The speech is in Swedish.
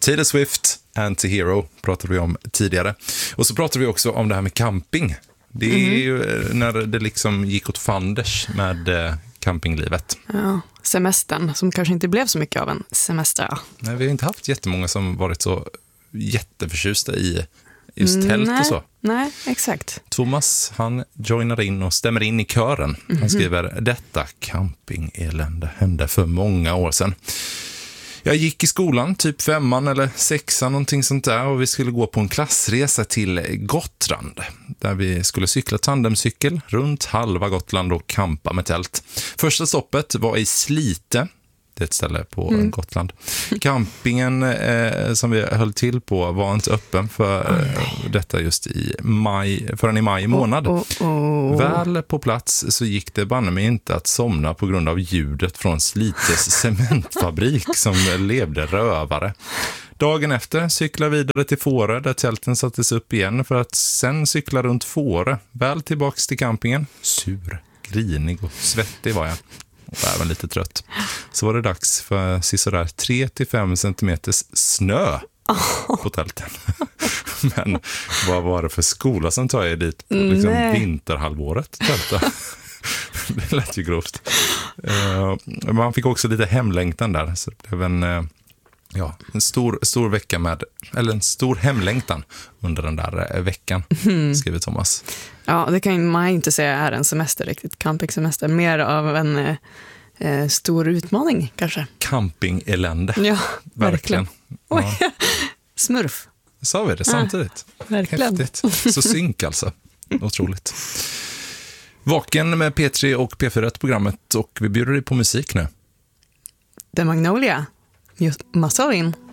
Taylor Swift, Anti-Hero pratade vi om tidigare. Och så pratade vi också om det här med camping. Det är ju när det liksom gick åt fanders med campinglivet. Ja, semestern som kanske inte blev så mycket av en semester. Nej, vi har inte haft jättemånga som varit så jätteförtjusta i just tält och så. Nej, exakt. Thomas, han joinar in och stämmer in i kören. Han skriver, detta campingelände hände för många år sedan. Jag gick i skolan, typ 5:an eller 6:an, någonting sånt där. Och vi skulle gå på en klassresa till Gotland. Där vi skulle cykla tandemcykel runt halva Gotland och campa med tält. Första stoppet var i Slite. Det är ett ställe på Gotland. Campingen som vi höll till på var inte öppen för detta just förrän i maj månad. Väl på plats så gick det banne mig inte att somna på grund av ljudet från Slites cementfabrik som levde rövare. Dagen efter cyklade vidare till Fårö där tälten sattes upp igen för att sen cykla runt Fårö. Väl tillbaks till campingen. Sur, grinig och svettig var jag. Och även lite trött. Så var det dags för sådär 3-5 centimeters snö på tälten. Men vad var det för skola som tar jag dit på liksom vinterhalvåret? Tälta. Det lät ju grovt. Man fick också lite hemlängtan där. Så det blev en stor vecka en stor hemlängtan under den där veckan, skriver Thomas. Ja, det kan man inte säga är en semester riktigt, campingsemester. Mer av en stor utmaning kanske. Campingelände. Ja, verkligen. Ja. Smurf. Sa vi det samtidigt? Verkligen. Häftigt. Så synk alltså. Otroligt. Vaken med P3 och P4-programmet och vi bjuder dig på musik nu. The Magnolia. Massarin.